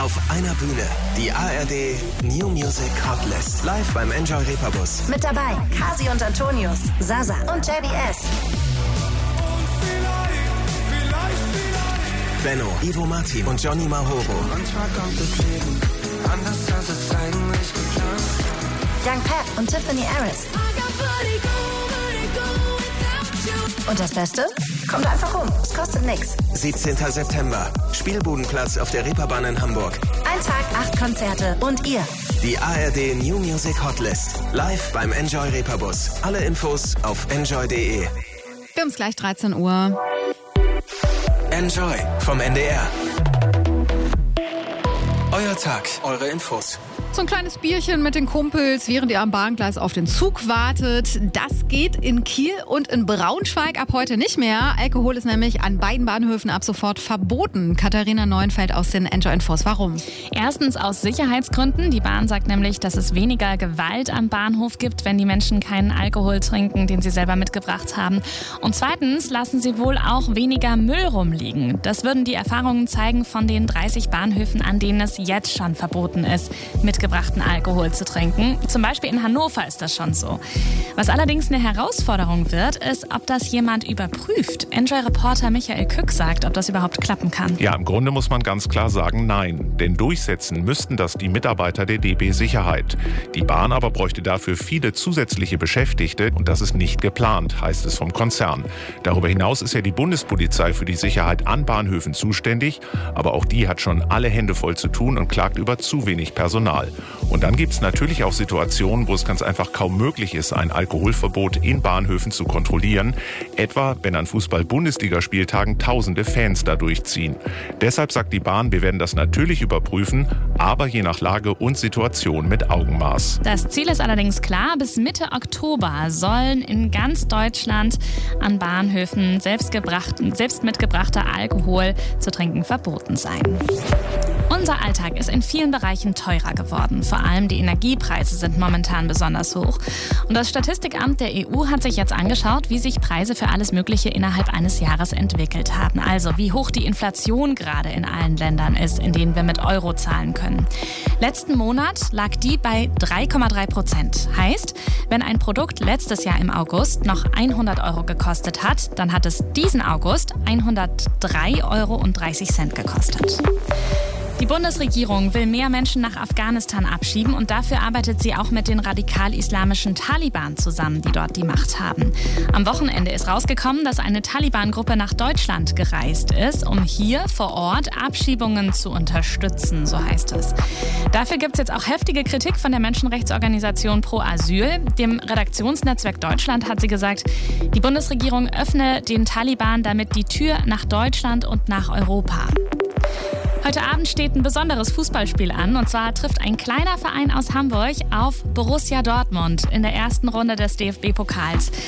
auf einer Bühne. Die ARD New Music Hotlist. Live beim Enjoy Reeperbus. Mit dabei Kasi und Antonius, Sasa und JBS. Benno, Ivo Martin und Johnny Mahoro. Manchmal kommt das Leben anders, als es eigentlich geplant. Young Pep und Tiffany Harris. Und das Beste? Kommt einfach rum, es kostet nichts. 17. September. Spielbudenplatz auf der Reeperbahn in Hamburg. Ein Tag, 8 Konzerte und ihr. Die ARD New Music Hotlist. Live beim Enjoy Reeperbus. Alle Infos auf enjoy.de. Wir haben es gleich 13 Uhr. Enjoy vom NDR. Euer Tag, eure Infos. So ein kleines Bierchen mit den Kumpels, während ihr am Bahngleis auf den Zug wartet. Das geht in Kiel und in Braunschweig ab heute nicht mehr. Alkohol ist nämlich an beiden Bahnhöfen ab sofort verboten. Katharina Neuenfeld aus den Enjoy Infos. Warum? Erstens aus Sicherheitsgründen. Die Bahn sagt nämlich, dass es weniger Gewalt am Bahnhof gibt, wenn die Menschen keinen Alkohol trinken, den sie selber mitgebracht haben. Und zweitens lassen sie wohl auch weniger Müll rumliegen. Das würden die Erfahrungen zeigen von den 30 Bahnhöfen, an denen es jetzt schon verboten ist, mitgebrachten Alkohol zu trinken. Zum Beispiel in Hannover ist das schon so. Was allerdings eine Herausforderung wird, ist, ob das jemand überprüft. Enjoy-Reporter Michael Kück sagt, ob das überhaupt klappen kann. Ja, im Grunde muss man ganz klar sagen, nein. Denn durchsetzen müssten das die Mitarbeiter der DB Sicherheit. Die Bahn aber bräuchte dafür viele zusätzliche Beschäftigte und das ist nicht geplant, heißt es vom Konzern. Darüber hinaus ist ja die Bundespolizei für die Sicherheit an Bahnhöfen zuständig, aber auch die hat schon alle Hände voll zu tun und klagt über zu wenig Personal. Und dann gibt es natürlich auch Situationen, wo es ganz einfach kaum möglich ist, ein Alkoholverbot in Bahnhöfen zu kontrollieren. Etwa, wenn an Fußball-Bundesligaspieltagen tausende Fans da durchziehen. Deshalb sagt die Bahn, wir werden das natürlich überprüfen, aber je nach Lage und Situation mit Augenmaß. Das Ziel ist allerdings klar, bis Mitte Oktober sollen in ganz Deutschland an Bahnhöfen selbst mitgebrachter Alkohol zu trinken verboten sein. Unser Alltag ist in vielen Bereichen teurer geworden. Vor allem die Energiepreise sind momentan besonders hoch. Und das Statistikamt der EU hat sich jetzt angeschaut, wie sich Preise für alles Mögliche innerhalb eines Jahres entwickelt haben. Also wie hoch die Inflation gerade in allen Ländern ist, in denen wir mit Euro zahlen können. Letzten Monat lag die bei 3,3%. Heißt, wenn ein Produkt letztes Jahr im August noch 100 Euro gekostet hat, dann hat es diesen August 103,30 Euro gekostet. Die Bundesregierung will mehr Menschen nach Afghanistan abschieben und dafür arbeitet sie auch mit den radikal-islamischen Taliban zusammen, die dort die Macht haben. Am Wochenende ist rausgekommen, dass eine Taliban-Gruppe nach Deutschland gereist ist, um hier vor Ort Abschiebungen zu unterstützen, so heißt es. Dafür gibt es jetzt auch heftige Kritik von der Menschenrechtsorganisation Pro Asyl. Dem Redaktionsnetzwerk Deutschland hat sie gesagt, die Bundesregierung öffne den Taliban damit die Tür nach Deutschland und nach Europa. Heute Abend steht ein besonderes Fußballspiel an. Und zwar trifft ein kleiner Verein aus Hamburg auf Borussia Dortmund in der ersten Runde des DFB-Pokals.